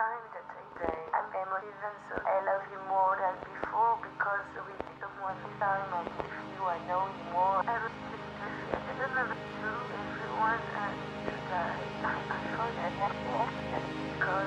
time that I say I'm emotive and so I love you more than before because with someone time and with you I know you